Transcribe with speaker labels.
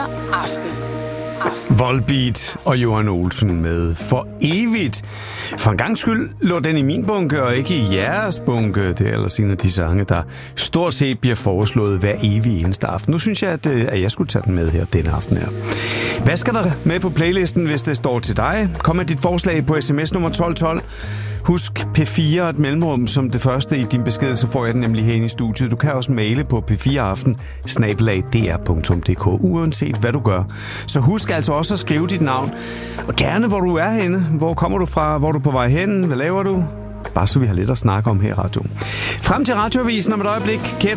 Speaker 1: Aften.
Speaker 2: Volbeat og Johan Olsen med For Evigt. For en gang skyld lå den i min bunke og ikke i jeres bunke. Det er ellers en af de sange, der stort set bliver foreslået hver evig eneste aften. Nu synes jeg, at jeg skulle tage den med her denne aften her. Hvad skal der med på playlisten, hvis det står til dig? Kom med dit forslag på sms nummer 1212. Husk P4 og et mellemrum som det første i din besked, så får jeg den nemlig herinde i studiet. Du kan også maile på p4aften@dr.dk, uanset hvad du gør. Så husk altså også at skrive dit navn, og gerne hvor du er henne. Hvor kommer du fra? Hvor er du på vej hen? Hvad laver du? Bare så vi har lidt at snakke om her i radioen. Frem til radioavisen om et øjeblik.